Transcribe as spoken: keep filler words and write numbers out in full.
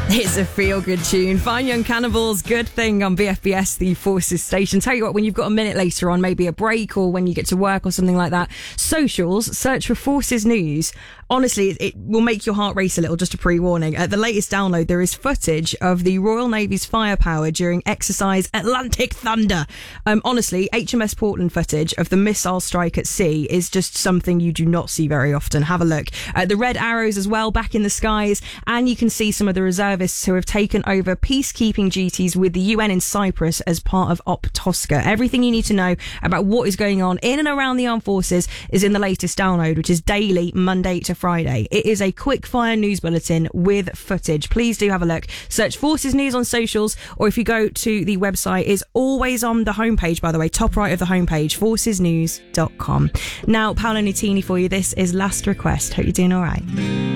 It's a feel-good tune. Fine Young Cannibals, Good Thing on B F B S, the Forces station. Tell you what, when you've got a minute later on, maybe a break or when you get to work or something like that, socials, search for Forces News. Honestly, it will make your heart race a little, just a pre-warning. At the latest download, there is footage of the Royal Navy's firepower during exercise Atlantic Thunder. Um, honestly, H M S Portland footage of the missile strike at sea is just something you do not see very often. Have a look. Uh, the red arrows as well back in the skies, and you can see some of the reservists who have taken over peacekeeping duties with the U N in Cyprus as part of Op Tosca. Everything you need to know about what is going on in and around the armed forces is in the latest download, which is daily, Monday to Friday. It is a quick fire news bulletin with footage. Please do have a look. Search Forces News on socials, or if you go to the website, is always on the homepage, by the way, top right of the homepage, forces news dot com. Now, Paolo Nutini for you. This is Last Request. Hope you're doing all right.